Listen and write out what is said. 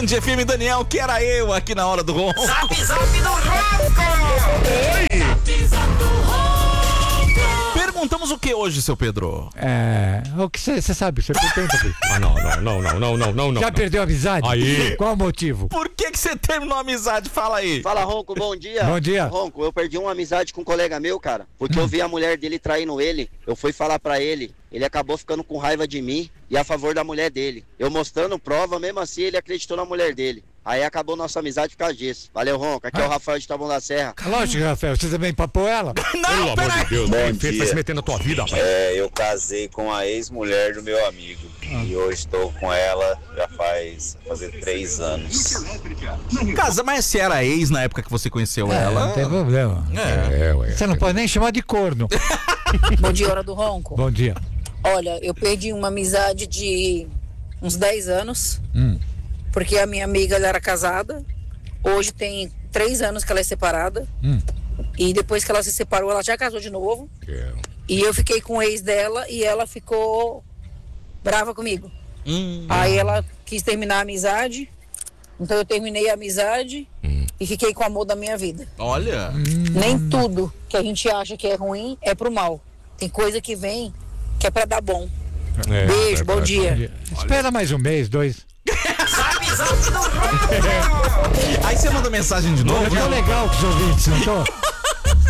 Band FM, Daniel, que era eu aqui na hora do ronco. Zap do ronco! Oi! Zap do ronco! Perguntamos o que hoje, seu Pedro? O que você sabe? Você pergunta, filho. Não. Já perdeu a amizade? Aí. Qual o motivo? Por que você terminou a amizade? Fala aí. Fala, Ronco, bom dia. Bom dia. Ronco, eu perdi uma amizade com um colega meu, cara, porque eu vi a mulher dele traindo ele, eu fui falar pra ele, ele acabou ficando com raiva de mim e a favor da mulher dele. Eu mostrando prova, mesmo assim ele acreditou na mulher dele. Aí acabou nossa amizade por causa disso. Valeu, Ronco. Aqui é o Rafael de Taboão da Serra. Lógico, Rafael. Você também papou ela? Não, Pelo amor de Deus, Bom que dia. vai se meter na tua vida, rapaz. Eu casei com a ex-mulher do meu amigo. E hoje estou com ela já fazer 3 anos. Casa, mas se era ex na época que você conheceu Não ela. tem problema. Ué. Você não pode nem chamar de corno. Bom dia, hora do ronco. Bom dia. Olha, eu perdi uma amizade de uns 10 anos, porque a minha amiga ela era casada. Hoje tem 3 anos que ela é separada. E depois que ela se separou, ela já casou de novo. E eu fiquei com o ex dela e ela ficou brava comigo. Aí ela quis terminar a amizade. Então eu terminei a amizade e fiquei com o amor da minha vida. Olha. Nem tudo que a gente acha que é ruim é pro mal. Tem coisa que vem que é pra dar bom. Beijo, bom dia. Espera mais um mês, 2. Aí você mandou mensagem de novo? Tá legal com os ouvintes, não tô?